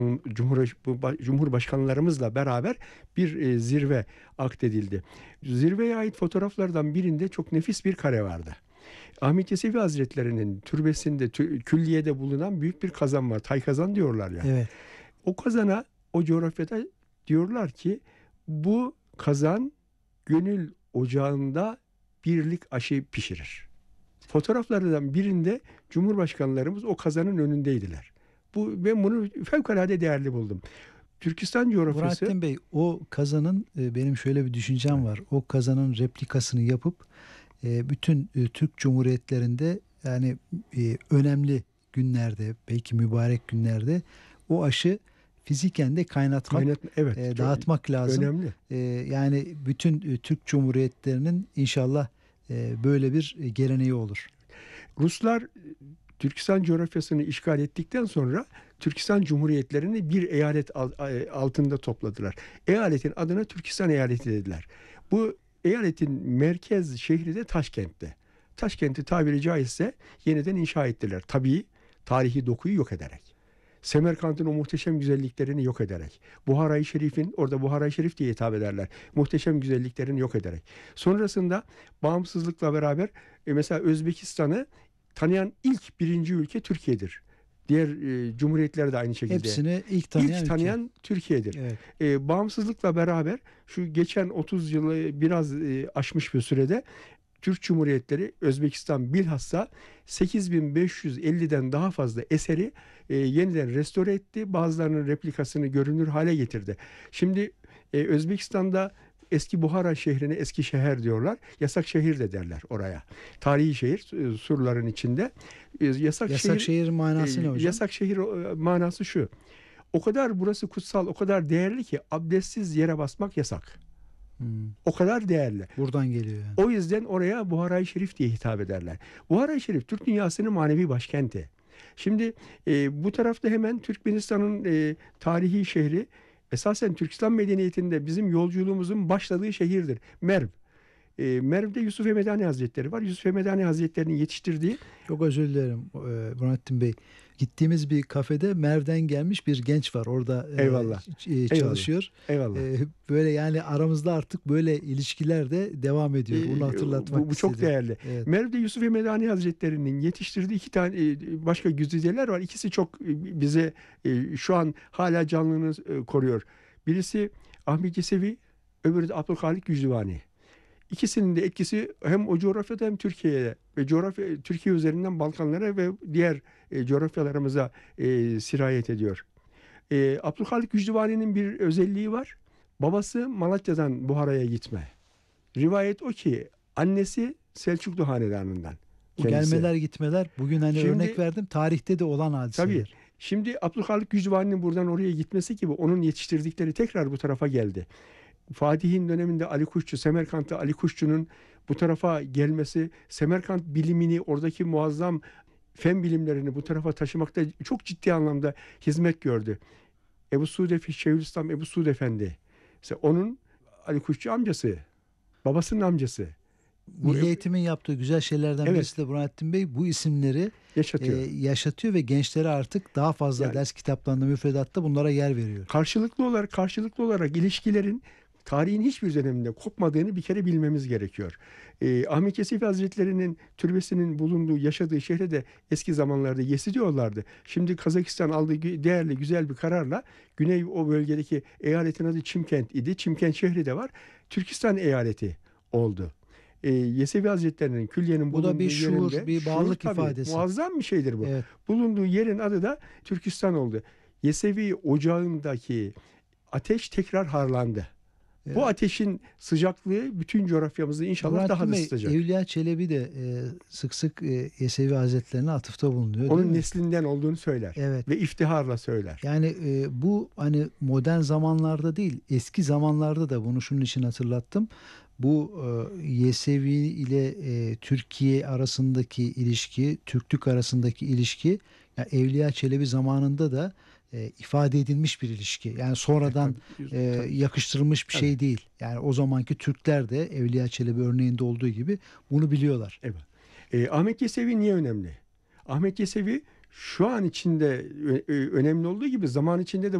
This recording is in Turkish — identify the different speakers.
Speaker 1: Cumhurbaşkanlarımızla beraber bir zirve akdedildi. Zirveye ait fotoğraflardan birinde çok nefis bir kare vardı. Ahmet Yesevi Hazretleri'nin türbesinde, külliyede bulunan büyük bir kazan var. Tay kazan diyorlar ya.
Speaker 2: Evet.
Speaker 1: O kazana, o coğrafyada diyorlar ki bu kazan gönül ocağında birlik aşı pişirir. Fotoğraflardan birinde Cumhurbaşkanlarımız o kazanın önündeydiler. Ben bunu fevkalade değerli buldum. Türkistan coğrafyası.
Speaker 2: Burhanettin Bey, o kazanın benim şöyle bir düşüncem var. O kazanın replikasını yapıp bütün Türk Cumhuriyetlerinde, yani önemli günlerde, belki mübarek günlerde o aşı fiziken de
Speaker 1: Evet,
Speaker 2: dağıtmak lazım.
Speaker 1: önemli.
Speaker 2: Yani bütün Türk Cumhuriyetlerinin inşallah böyle bir geleneği olur.
Speaker 1: Ruslar Türkistan coğrafyasını işgal ettikten sonra Türkistan Cumhuriyetlerini bir eyalet altında topladılar. Eyaletin adına Türkistan eyaleti dediler. Bu eyaletin merkez şehri de Taşkent'te. Taşkent'i tabiri caizse yeniden inşa ettiler. Tabii tarihi dokuyu yok ederek. Semerkant'ın o muhteşem güzelliklerini yok ederek. Buhara-i Şerif'in, orada Buhara-i Şerif diye hitap ederler, muhteşem güzelliklerini yok ederek. Sonrasında bağımsızlıkla beraber mesela Özbekistan'ı tanıyan birinci ülke Türkiye'dir. Diğer cumhuriyetler de aynı şekilde.
Speaker 2: Hepsini ilk tanıyan ülke.
Speaker 1: Türkiye'dir.
Speaker 2: Evet.
Speaker 1: Bağımsızlıkla beraber şu geçen 30 yılı biraz aşmış bir sürede Türk Cumhuriyetleri, Özbekistan bilhassa 8550'den daha fazla eseri yeniden restore etti. Bazılarının replikasını görünür hale getirdi. Şimdi Özbekistan'da eski Buhara şehrine eski şehir diyorlar. Yasak şehir de derler oraya. Tarihi şehir surların içinde. Yasak
Speaker 2: şehir manası ne hocam?
Speaker 1: Yasak şehir manası şu. O kadar burası kutsal, o kadar değerli ki abdestsiz yere basmak yasak. O kadar değerli.
Speaker 2: Buradan geliyor yani.
Speaker 1: O yüzden oraya Buhara-i Şerif diye hitap ederler. Buhara-i Şerif Türk dünyasının manevi başkenti. Şimdi bu tarafta hemen Türkmenistan'ın tarihi şehri, esasen Türkistan medeniyetinde bizim yolculuğumuzun başladığı şehirdir. Merv. Merv'de Yusuf Hemedani Hazretleri var. Yusuf Hemedani Hazretleri'nin yetiştirdiği...
Speaker 2: Çok özür dilerim Burhanettin Bey. Gittiğimiz bir kafede Merv'den gelmiş bir genç var. Orada çalışıyor.
Speaker 1: Eyvallah.
Speaker 2: Böyle yani aramızda artık böyle ilişkiler de devam ediyor. Bunu hatırlatmak
Speaker 1: bu çok değerli.
Speaker 2: Evet.
Speaker 1: Merv'de Yusuf Hemedani Hazretleri'nin yetiştirdiği 2 tane başka güzideler var. İkisi çok bize şu an hala canlılığını koruyor. Birisi Ahmet Yesevi, öbürü de Abdülhalik Gücdüvani. İkisinin de etkisi hem o coğrafyada hem Türkiye'ye ve Türkiye üzerinden Balkanlara ve diğer coğrafyalarımıza sirayet ediyor. Abdülhalik Gücdüvani'nin bir özelliği var. Babası Malatya'dan Buhara'ya gitme. Rivayet o ki annesi Selçuklu hanedanından.
Speaker 2: Bu gelmeler gitmeler bugün şimdi, örnek verdim, tarihte de olan hadiseler.
Speaker 1: Tabii. Şimdi Abdülhalik Gücdüvani'nin buradan oraya gitmesi gibi onun yetiştirdikleri tekrar bu tarafa geldi. Fatih'in döneminde Ali Kuşçu, Semerkant'ta Ali Kuşçu'nun bu tarafa gelmesi, Semerkant bilimini, oradaki muazzam fen bilimlerini bu tarafa taşımakta çok ciddi anlamda hizmet gördü. Şeyhülislam Ebu Suud Efendi, mesela onun Ali Kuşçu amcası, babasının amcası.
Speaker 2: Milli Eğitim'in yaptığı güzel şeylerden birisi de Burhanettin Bey bu isimleri yaşatıyor ve gençlere artık daha fazla ders kitaplarında, müfredatta bunlara yer veriyor.
Speaker 1: Karşılıklı olarak ilişkilerin tarihin hiçbir döneminde kopmadığını bir kere bilmemiz gerekiyor. Ahmet Yesevi Hazretleri'nin türbesinin bulunduğu, yaşadığı şehre de eski zamanlarda Yesi diyorlardı. Şimdi Kazakistan aldığı değerli, güzel bir kararla Güney o bölgedeki eyaletin adı Çimkent idi. Çimkent şehri de var. Türkistan eyaleti oldu. Yesevi Hazretleri'nin külliyenin bulunduğu
Speaker 2: bir şuur,
Speaker 1: yerinde,
Speaker 2: bir bağlılık ifadesi.
Speaker 1: Muazzam bir şeydir bu.
Speaker 2: Evet.
Speaker 1: Bulunduğu yerin adı da Türkistan oldu. Yesevi ocağındaki ateş tekrar harlandı. Evet. Bu ateşin sıcaklığı bütün coğrafyamızda inşallah daha da ısıtacak.
Speaker 2: Evliya Çelebi de sık sık Yesevi Hazretlerine atıfta bulunuyor.
Speaker 1: Onun neslinden olduğunu söyler.
Speaker 2: Evet.
Speaker 1: Ve iftiharla söyler.
Speaker 2: Yani bu hani modern zamanlarda değil, eski zamanlarda da bunu şunun için hatırlattım. Bu Yesevi ile Türkiye arasındaki ilişki, Türklük arasındaki ilişki, yani Evliya Çelebi zamanında da ifade edilmiş bir ilişki. Yani sonradan yakıştırılmış bir şey değil. Yani o zamanki Türkler de Evliya Çelebi örneğinde olduğu gibi bunu biliyorlar.
Speaker 1: Evet. Ahmet Yesevi niye önemli? Ahmet Yesevi şu an içinde önemli olduğu gibi zaman içinde de